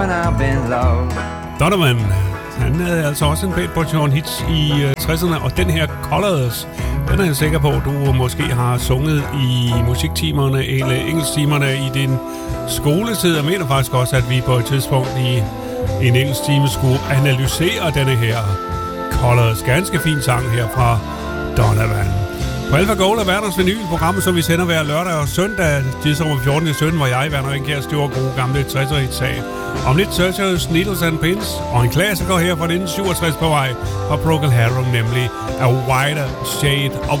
Donovan, han havde altså også en pænt portion hits i 60'erne, og den her Colors, den er jeg sikker på, at du måske har sunget i musiktimerne eller engelsktimerne i din skoletid. Jeg mener faktisk også, at vi på et tidspunkt i en engelsktime skulle analysere denne her Colors. Ganske fin sang her fra Donovan. På Alpha Gold er verdens vinylprogrammet, som vi sender hver lørdag og søndag. Tidsrum 14.17, hvor jeg, Werner Ringkjær, styrer gode gamle 60'er i sag. Om lidt Searchers, Needles and Pins, og en klassiker her fra 1967 på vej fra Procol Harum, nemlig A Wider Shade of